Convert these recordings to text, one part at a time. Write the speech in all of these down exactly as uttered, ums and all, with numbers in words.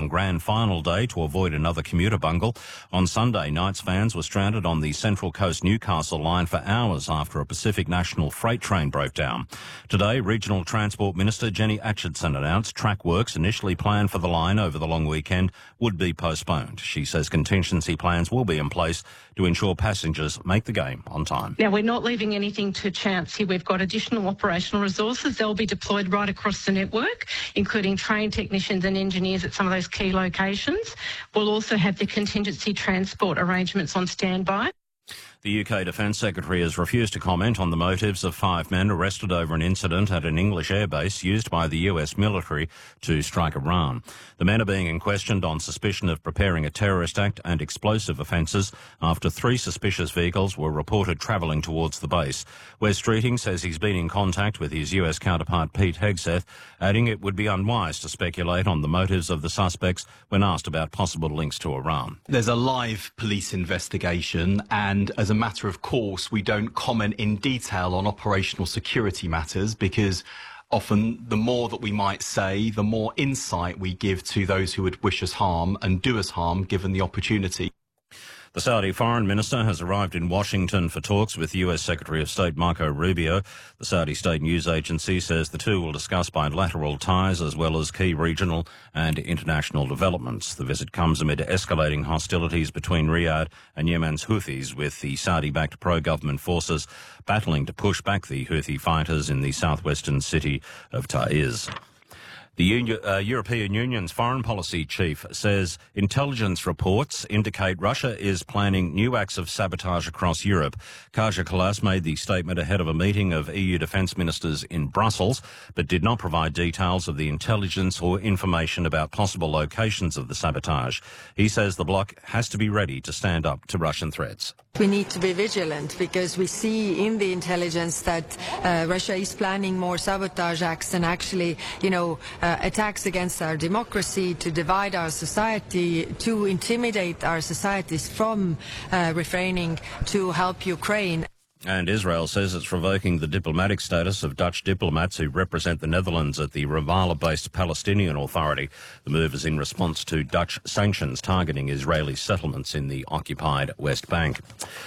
on grand final day to avoid another commuter bungle. On Sunday, Knights fans were stranded on the Central Coast Newcastle line for hours after a Pacific National freight train broke down. Today, Regional Transport Minister Jenny Atchison announced track works initially planned for the line over the long weekend would be postponed. She says contingency plans will be in place to ensure passengers make the game on time. Now, we're not leaving anything to chance here. We've got additional operational resources. They'll be deployed right across the network, including trained technicians and engineers at some of those key locations. We'll also have the contingency transport arrangements on standby. The U K Defence Secretary has refused to comment on the motives of five men arrested over an incident at an English airbase used by the U S military to strike Iran. The men are being questioned on suspicion of preparing a terrorist act and explosive offences after three suspicious vehicles were reported travelling towards the base. Wes Streeting says he's been in contact with his U S counterpart Pete Hegseth, adding it would be unwise to speculate on the motives of the suspects when asked about possible links to Iran. There's a live police investigation, and as a matter of course, we don't comment in detail on operational security matters because often the more that we might say, the more insight we give to those who would wish us harm and do us harm given the opportunity. The Saudi Foreign Minister has arrived in Washington for talks with U S Secretary of State Marco Rubio. The Saudi state news agency says the two will discuss bilateral ties as well as key regional and international developments. The visit comes amid escalating hostilities between Riyadh and Yemen's Houthis, with the Saudi-backed pro-government forces battling to push back the Houthi fighters in the southwestern city of Taiz. The Union, uh, European Union's foreign policy chief says intelligence reports indicate Russia is planning new acts of sabotage across Europe. Kaja Kallas made the statement ahead of a meeting of E U defence ministers in Brussels, but did not provide details of the intelligence or information about possible locations of the sabotage. He says the bloc has to be ready to stand up to Russian threats. We need to be vigilant because we see in the intelligence that uh, Russia is planning more sabotage acts and actually, you know, uh, attacks against our democracy, to divide our society, to intimidate our societies from uh, refraining to help Ukraine. And Israel says it's revoking the diplomatic status of Dutch diplomats who represent the Netherlands at the Ramallah-based Palestinian Authority. The move is in response to Dutch sanctions targeting Israeli settlements in the occupied West Bank.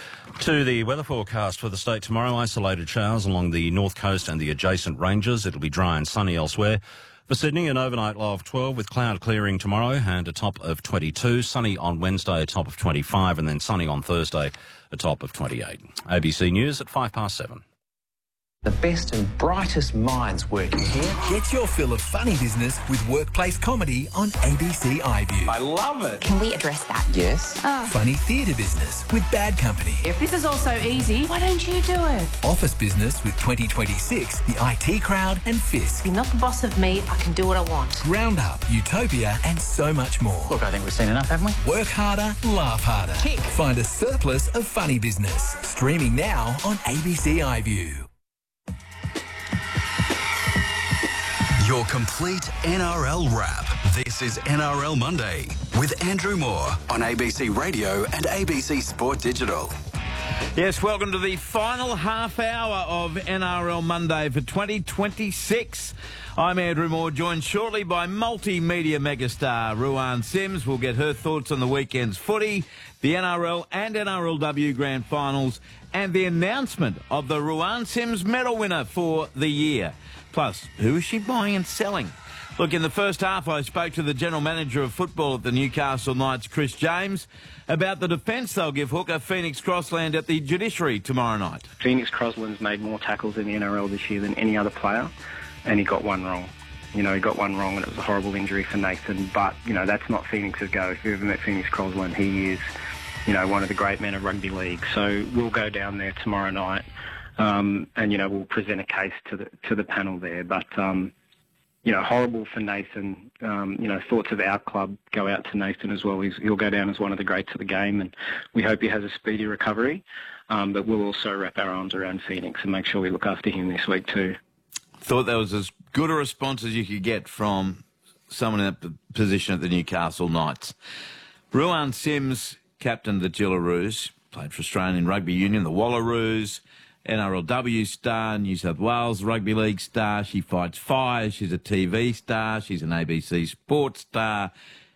To the weather forecast for the state tomorrow, isolated showers along the north coast and the adjacent ranges. It'll be dry and sunny elsewhere. For Sydney, an overnight low of twelve with cloud clearing tomorrow and a top of twenty-two. Sunny on Wednesday, a top of twenty-five, and then sunny on Thursday, a top of twenty-eight. A B C News at five past seven. The best and brightest minds working here. Get your fill of funny business with workplace comedy on A B C iView. I love it. Can we address that? Yes. Oh. Funny theatre business with Bad Company. If this is all so easy, why don't you do it? Office business with twenty twenty-six, the I T Crowd and Fisk. You're not the boss of me, I can do what I want. Roundup, Utopia and so much more. Look, I think we've seen enough, haven't we? Work harder, laugh harder. Kick. Find a surplus of funny business. Streaming now on A B C iView. Your complete N R L wrap. This is N R L Monday with Andrew Moore on A B C Radio and A B C Sport Digital. Yes, welcome to the final half hour of N R L Monday for twenty twenty-six. I'm Andrew Moore, joined shortly by multimedia megastar Ruan Sims. We'll get her thoughts on the weekend's footy, the N R L and N R L W Grand Finals, and the announcement of the Ruan Sims medal winner for the year. Plus, who is she buying and selling? Look, in the first half, I spoke to the General Manager of Football at the Newcastle Knights, Chris James, about the defence they'll give hooker Phoenix Crossland at the Judiciary tomorrow night. Phoenix Crossland's made more tackles in the N R L this year than any other player, and he got one wrong. You know, he got one wrong and it was a horrible injury for Nathan, but, you know, that's not Phoenix's go. If you've ever met Phoenix Crossland, he is, you know, one of the great men of rugby league. So we'll go down there tomorrow night. Um, and, you know, we'll present a case to the to the panel there. But, um, you know, horrible for Nathan. Um, you know, thoughts of our club go out to Nathan as well. He's, he'll go down as one of the greats of the game, and we hope he has a speedy recovery. Um, but we'll also wrap our arms around Phoenix and make sure we look after him this week too. Thought that was as good a response as you could get from someone in that position at the Newcastle Knights. Ruan Sims, captain of the Gillaroos, played for Australian Rugby Union, the Wallaroos, N R L W star, New South Wales Rugby League star. She fights fires. She's a T V star. She's an A B C Sports star.